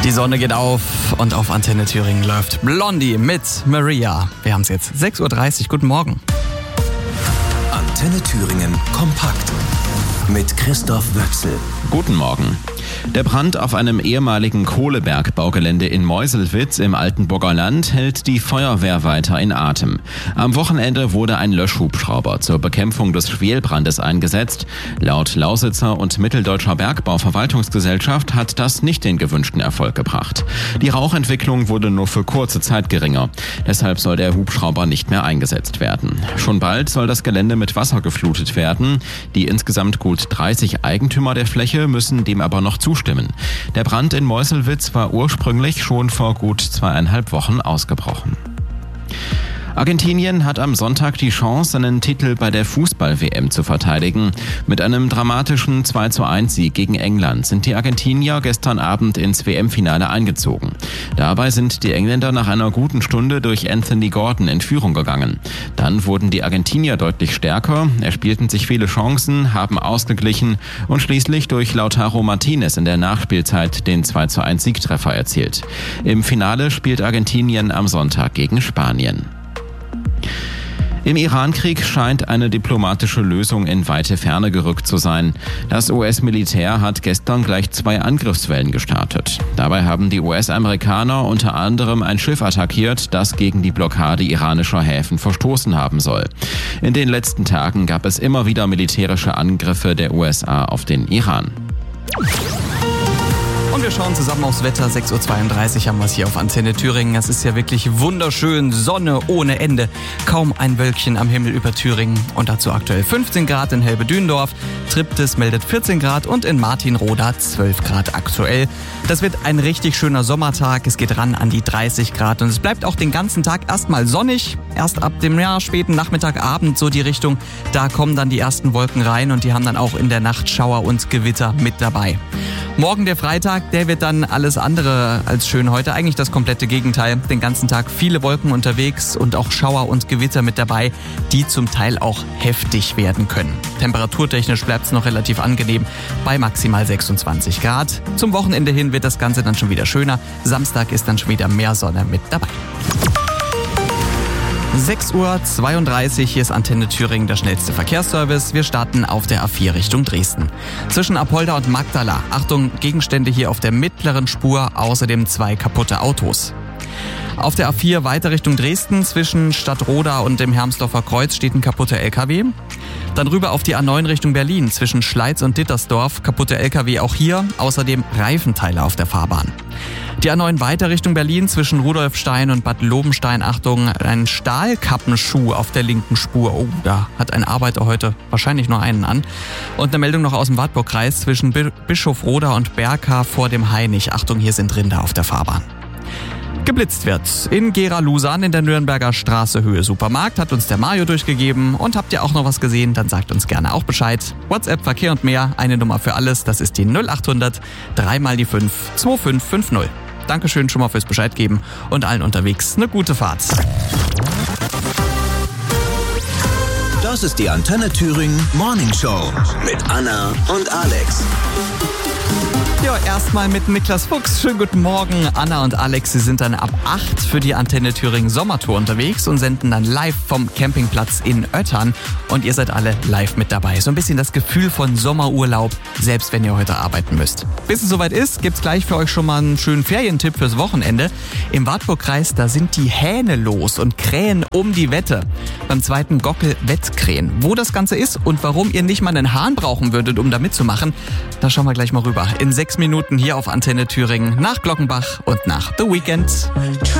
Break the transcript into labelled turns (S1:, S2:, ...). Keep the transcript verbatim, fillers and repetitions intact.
S1: Die Sonne geht auf und auf Antenne Thüringen läuft Blondie mit Maria. Wir haben es jetzt sechs Uhr dreißig. Guten Morgen.
S2: Antenne Thüringen kompakt mit Christoph Wöchsel.
S3: Guten Morgen. Der Brand auf einem ehemaligen Kohlebergbaugelände in Meuselwitz im Altenburger Land hält die Feuerwehr weiter in Atem. Am Wochenende wurde ein Löschhubschrauber zur Bekämpfung des Schwelbrandes eingesetzt. Laut Lausitzer und Mitteldeutscher Bergbauverwaltungsgesellschaft hat das nicht den gewünschten Erfolg gebracht. Die Rauchentwicklung wurde nur für kurze Zeit geringer. Deshalb soll der Hubschrauber nicht mehr eingesetzt werden. Schon bald soll das Gelände mit Wasser geflutet werden. Die insgesamt gut dreißig Eigentümer der Fläche müssen dem aber noch zustimmen. Der Brand in Meuselwitz war ursprünglich schon vor gut zweieinhalb Wochen ausgebrochen. Argentinien hat am Sonntag die Chance, seinen Titel bei der Fußball-W M zu verteidigen. Mit einem dramatischen zwei zu eins Sieg gegen England sind die Argentinier gestern Abend ins W M-Finale eingezogen. Dabei sind die Engländer nach einer guten Stunde durch Anthony Gordon in Führung gegangen. Dann wurden die Argentinier deutlich stärker, erspielten sich viele Chancen, haben ausgeglichen und schließlich durch Lautaro Martinez in der Nachspielzeit den zwei zu eins Siegtreffer erzielt. Im Finale spielt Argentinien am Sonntag gegen Spanien. Im Iran-Krieg scheint eine diplomatische Lösung in weite Ferne gerückt zu sein. Das U S-Militär hat gestern gleich zwei Angriffswellen gestartet. Dabei haben die U S-Amerikaner unter anderem ein Schiff attackiert, das gegen die Blockade iranischer Häfen verstoßen haben soll. In den letzten Tagen gab es immer wieder militärische Angriffe der U S A auf den Iran.
S1: Und wir schauen zusammen aufs Wetter. sechs Uhr zweiunddreißig haben wir es hier auf Antenne Thüringen. Es ist ja wirklich wunderschön. Sonne ohne Ende. Kaum ein Wölkchen am Himmel über Thüringen. Und dazu aktuell fünfzehn Grad in Helbe-Dündorf. Triptis meldet vierzehn Grad und in Martinroda zwölf Grad aktuell. Das wird ein richtig schöner Sommertag. Es geht ran an die dreißig Grad. Und es bleibt auch den ganzen Tag erstmal sonnig. Erst ab dem ja, späten Nachmittag, Abend so die Richtung. Da kommen dann die ersten Wolken rein. Und die haben dann auch in der Nacht Schauer und Gewitter mit dabei. Morgen der Freitag, der wird dann alles andere als schön heute. Eigentlich das komplette Gegenteil. Den ganzen Tag viele Wolken unterwegs und auch Schauer und Gewitter mit dabei, die zum Teil auch heftig werden können. Temperaturtechnisch bleibt es noch relativ angenehm bei maximal sechsundzwanzig Grad. Zum Wochenende hin wird das Ganze dann schon wieder schöner. Samstag ist dann schon wieder mehr Sonne mit dabei. sechs Uhr zweiunddreißig, hier ist Antenne Thüringen, der schnellste Verkehrsservice. Wir starten auf der A vier Richtung Dresden. Zwischen Apolda und Magdala, Achtung, Gegenstände hier auf der mittleren Spur, außerdem zwei kaputte Autos. Auf der A vier weiter Richtung Dresden, zwischen Stadtroda und dem Hermsdorfer Kreuz steht ein kaputter L K W. Dann rüber auf die A neun Richtung Berlin, zwischen Schleiz und Dittersdorf, kaputte L K W auch hier, außerdem Reifenteile auf der Fahrbahn. Die A neun weiter Richtung Berlin, zwischen Rudolfstein und Bad Lobenstein, Achtung, ein Stahlkappenschuh auf der linken Spur. Oh, da hat ein Arbeiter heute wahrscheinlich nur einen an. Und eine Meldung noch aus dem Wartburgkreis, zwischen Bischofroda und Berka vor dem Hainich. Achtung, hier sind Rinder auf der Fahrbahn. Geblitzt wird in Gera-Lusan in der Nürnberger Straße Höhe Supermarkt, hat uns der Mario durchgegeben. Und habt ihr auch noch was gesehen, dann sagt uns gerne auch Bescheid. WhatsApp, Verkehr und mehr, eine Nummer für alles, das ist die null acht hundert drei mal die fünf zwei fünf fünf null. Dankeschön schon mal fürs Bescheid geben und allen unterwegs eine gute Fahrt.
S2: Das ist die Antenne Thüringen Morning Show mit Anna und Alex.
S1: Ja, erstmal mit Niklas Fuchs. Schönen guten Morgen. Anna und Alex, sie sind dann ab acht für die Antenne Thüringen Sommertour unterwegs und senden dann live vom Campingplatz in Oettern. Und ihr seid alle live mit dabei. So ein bisschen das Gefühl von Sommerurlaub, selbst wenn ihr heute arbeiten müsst. Bis es soweit ist, gibt's gleich für euch schon mal einen schönen Ferientipp fürs Wochenende. Im Wartburgkreis, da sind die Hähne los und krähen um die Wette. Beim zweiten Gockel Wettkrähen. Wo das Ganze ist und warum ihr nicht mal einen Hahn brauchen würdet, um da mitzumachen, da schauen wir gleich mal rüber. In sechs Minuten hier auf Antenne Thüringen nach Glockenbach und nach The Weeknd.